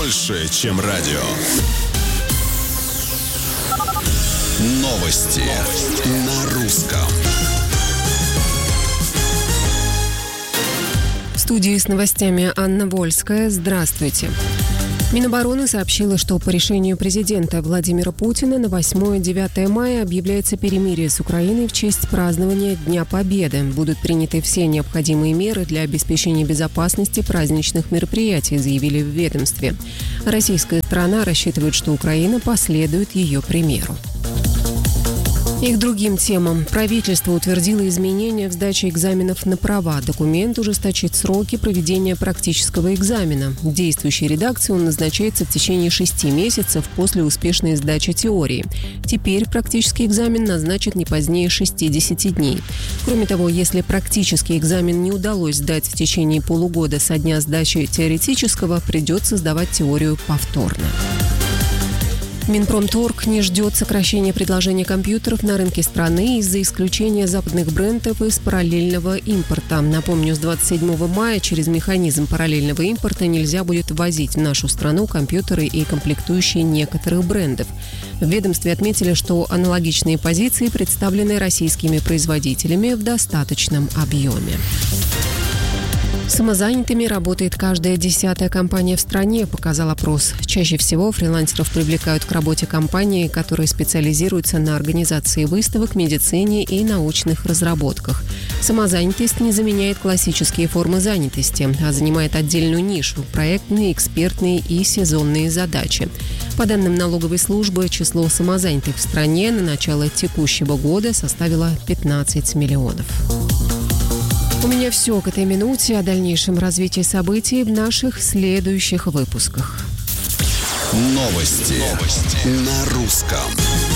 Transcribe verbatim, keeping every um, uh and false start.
больше, чем радио. Новости, Новости. На русском. В студии с новостями Анна Вольская. Здравствуйте. Минобороны сообщила, что по решению президента Владимира Путина на восьмое-девятое мая объявляется перемирие с Украиной в честь празднования Дня Победы. Будут приняты все необходимые меры для обеспечения безопасности праздничных мероприятий, заявили в ведомстве. Российская сторона рассчитывает, что Украина последует ее примеру. И к другим темам. Правительство утвердило изменения в сдаче экзаменов на права. Документ ужесточит сроки проведения практического экзамена. В действующей редакции он назначается в течение шести месяцев после успешной сдачи теории. Теперь практический экзамен назначат не позднее шестидесяти дней. Кроме того, если практический экзамен не удалось сдать в течение полугода со дня сдачи теоретического, придется сдавать теорию повторно. Минпромторг не ждет сокращения предложения компьютеров на рынке страны из-за исключения западных брендов из параллельного импорта. Напомню, с двадцать седьмого мая через механизм параллельного импорта нельзя будет ввозить в нашу страну компьютеры и комплектующие некоторых брендов. В ведомстве отметили, что аналогичные позиции представлены российскими производителями в достаточном объеме. Самозанятыми работает каждая десятая компания в стране, показал опрос. Чаще всего фрилансеров привлекают к работе компании, которые специализируются на организации выставок, медицине и научных разработках. Самозанятость не заменяет классические формы занятости, а занимает отдельную нишу – проектные, экспертные и сезонные задачи. По данным налоговой службы, число самозанятых в стране на начало текущего года составило пятнадцать миллионов. У меня все к этой минуте. О дальнейшем развитии событий в наших следующих выпусках. Новости, Новости. На русском.